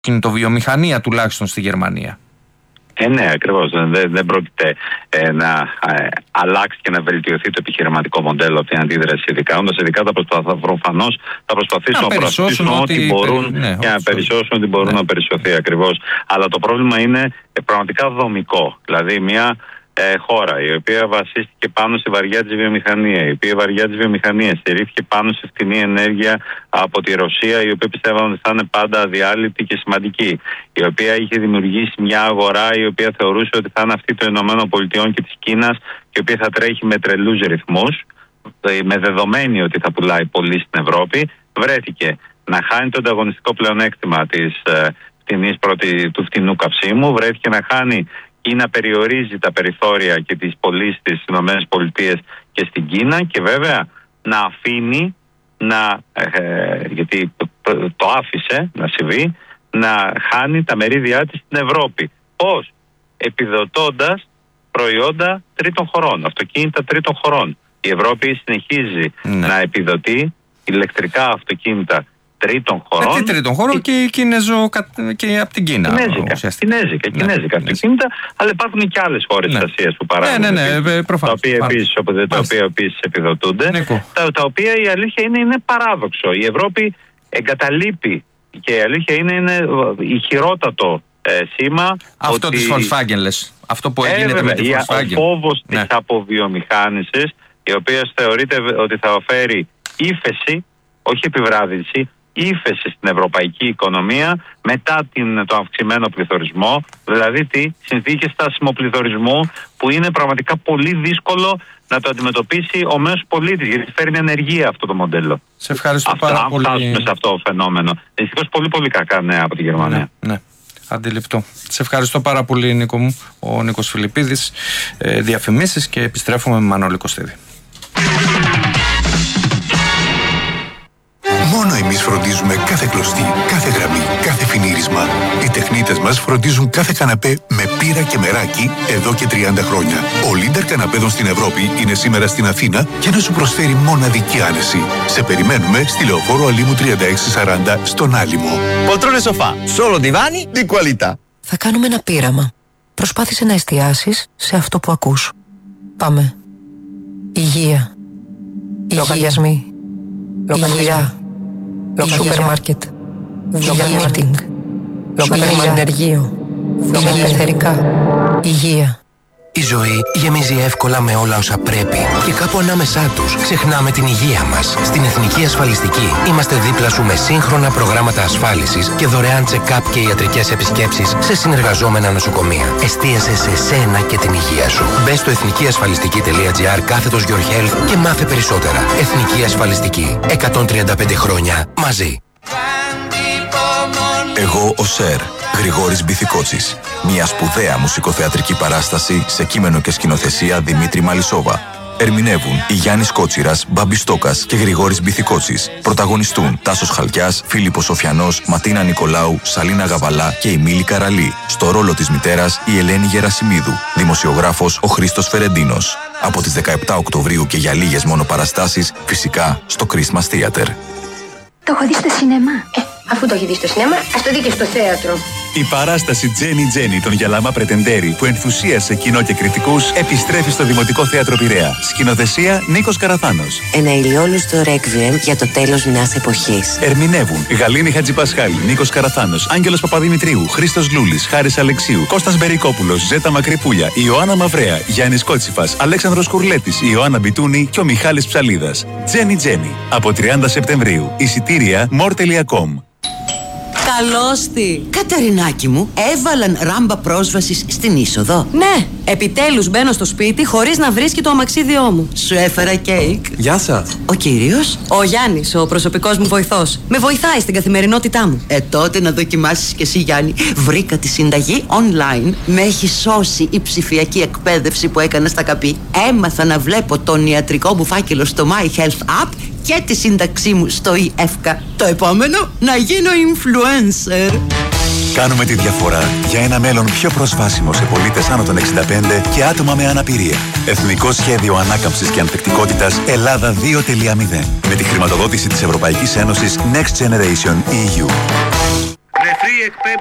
κινητοβιομηχανία τουλάχιστον στη Γερμανία. Ναι, ακριβώς. Δεν πρόκειται να αλλάξει και να βελτιωθεί το επιχειρηματικό μοντέλο από την αντίδραση ειδικά. Όντως, ειδικά προφανώς θα προσπαθήσουν να προασπίσουν ό,τι μπορούν και να περισσώσουν ό,τι μπορούν να περισσωθεί ακριβώς. Αλλά το πρόβλημα είναι πραγματικά δομικό. Δηλαδή, μια χώρα η οποία βασίστηκε πάνω στη βαριά της βιομηχανία, η οποία βαριά της βιομηχανίας στηρίχθηκε πάνω σε φτηνή ενέργεια από τη Ρωσία, η οποία πιστεύαμε ότι θα είναι πάντα αδιάλειπτη και σημαντική, η οποία είχε δημιουργήσει μια αγορά η οποία θεωρούσε ότι θα είναι αυτή των ΗΠΑ και της Κίνας και η οποία θα τρέχει με τρελούς ρυθμούς, με δεδομένη ότι θα πουλάει πολύ στην Ευρώπη, βρέθηκε να χάνει το ανταγωνιστικό πλεονέκτημα του φτηνού καυσίμου, βρέθηκε να χάνει ή να περιορίζει τα περιθώρια και τις πωλήσεις στις ΗΠΑ και στην Κίνα και βέβαια να αφήνει γιατί το άφησε να συμβεί, να χάνει τα μερίδια της στην Ευρώπη. Πώς? Επιδοτώντας προϊόντα τρίτων χωρών, αυτοκίνητα τρίτων χωρών. Η Ευρώπη συνεχίζει να επιδοτεί ηλεκτρικά αυτοκίνητα τρίτων χωρών. Γιατί τρίτων χωρών και και από την Κίνα. Κινέζικα αυτοκίνητα, αλλά υπάρχουν και άλλες χώρες της Ασίας που παράγουν. Τα οποία επίσης επιδοτούνται. Τα οποία η αλήθεια είναι παράδοξο. Η Ευρώπη εγκαταλείπει και η αλήθεια είναι ηχηρότατο σήμα. Αυτό της Volkswagen λες. Αυτό που έγινε με τη Volkswagen. Ο φόβος της αποβιομηχάνησης, η οποία θεωρείται ότι θα φέρει ύφεση, όχι επιβράδυνση, ύφεση στην ευρωπαϊκή οικονομία μετά τον αυξημένο πληθωρισμό, δηλαδή συνθήκες στασιμοπληθωρισμού που είναι πραγματικά πολύ δύσκολο να το αντιμετωπίσει ο μέσος πολίτης, γιατί φέρνει ανεργία αυτό το μοντέλο. Σε ευχαριστώ πάρα πολύ. Αν φτάσουμε σε αυτό το φαινόμενο. Δυστυχώς πολύ κακά νέα από τη Γερμανία. Ναι. Αντιληπτό. Σε ευχαριστώ πάρα πολύ, Νίκο μου. Ο Νίκος Φιλιππίδης. Διαφημίσεις και επιστρέφουμε με Μανώλη Κωστίδη. Μόνο εμείς φροντίζουμε κάθε κλωστή, κάθε γραμμή, κάθε φινίρισμα. Οι τεχνίτες μας φροντίζουν κάθε καναπέ με πύρα και μεράκι εδώ και 30 χρόνια. Ο Λίντερ καναπέδων στην Ευρώπη είναι σήμερα στην Αθήνα για να σου προσφέρει μοναδική άνεση. Σε περιμένουμε στη Λεωφόρο Αλήμου 3640 στον Άλυμο. Πολtrone σοφά, solo divani di qualità. Θα κάνουμε ένα πείραμα. Προσπάθησε να εστιάσεις σε αυτό που ακούς. Πάμε. Υγεία. Λογαριασμοί. Υγεία. Σούπερ μάρκετ. Marketing. Ενεργείο. Πεθερικά. Υγεία. Η ζωή γεμίζει εύκολα με όλα όσα πρέπει και κάπου ανάμεσά τους ξεχνάμε την υγεία μας. Στην Εθνική Ασφαλιστική είμαστε δίπλα σου με σύγχρονα προγράμματα ασφάλισης και δωρεάν check-up και ιατρικές επισκέψεις σε συνεργαζόμενα νοσοκομεία. Εστίασε σε σένα και την υγεία σου. Μπες στο εθνικιασφαλιστική.gr/Your Health και μάθε περισσότερα. Εθνική Ασφαλιστική. 135 χρόνια μαζί. Εγώ ο Σερ, Γρηγόρης Μπιθικότσης. Μια σπουδαία μουσικοθεατρική παράσταση σε κείμενο και σκηνοθεσία Δημήτρη Μαλισσόβα. Ερμηνεύουν η Γιάννης Κότσιρας, Μπάμπης Στόκας και Γρηγόρης Μπιθικότσης. Πρωταγωνιστούν Τάσος Χαλκιάς, Φίλιππος Σοφιανός, Ματίνα Νικολάου, Σαλίνα Γαβαλά και η Μίλη Καραλή. Στο ρόλο της μητέρας η Ελένη Γερασιμίδου. Δημοσιογράφος ο Χρήστος Φερεντίνος. Από τις 17 Οκτωβρίου και για λίγες μόνο παραστάσεις, φυσικά στο Christmas Theater. Το έχω δει στο σινεμά. Αφού το έχει δει στο σινεμά, ας το δει και στο θέατρο. Η παράσταση Τζένι Τζένι των Γιαλάμα Πρετεντέρη που ενθουσίασε κοινό και κριτικούς επιστρέφει στο Δημοτικό Θέατρο Πειραιά. Σκηνοθεσία Νίκος Καραθάνος. Ένα ηλιόλουστο ρέκβιεμ για το τέλος μιας εποχής. Ερμηνεύουν Γαλήνη Χατζηπασχάλη, Νίκος Καραθάνος, Άγγελος Παπαδημητρίου, Χρήστος Λούλης, Χάρης Αλεξίου, Κώστας Μπερικόπουλος, Ζέτα Μακρυπούλια, Ιωάννα Μαυρέα, Γιάννης Κότσιφας, Αλέξανδρος Κουρλέτης, Ιωάννα Μπιτούνη και ο Μιχάλης Ψαλίδας. Τζένι Τζένι. Από 30 Σεπτεμβρίου. Εισιτήρια more.com. Καλώς τη! Κατερινάκι μου, έβαλαν ράμπα πρόσβασης στην είσοδο. Ναι, επιτέλους μπαίνω στο σπίτι χωρίς να βρίσκει το αμαξίδιό μου. Σου έφερα κέικ. Γεια σας. Ο κύριος? Ο Γιάννης, ο προσωπικός μου βοηθός. Με βοηθάει στην καθημερινότητά μου. Τότε να δοκιμάσεις κι εσύ, Γιάννη. Βρήκα τη συνταγή online. Με έχει σώσει η ψηφιακή εκπαίδευση που έκανα στα ΚΑΠΗ. Έμαθα να βλέπω τον ιατρικό μου φάκελο στο My Health App και τη σύνταξή μου στο eEFCA. Το επόμενο, να γίνω influencer. Κάνουμε τη διαφορά για ένα μέλλον πιο προσβάσιμο σε πολίτες άνω των 65 και άτομα με αναπηρία. Εθνικό Σχέδιο Ανάκαμψης και Ανθεκτικότητας Ελλάδα 2.0. Με τη χρηματοδότηση της Ευρωπαϊκής Ένωσης Next Generation EU. Νεφροί εκπέμπει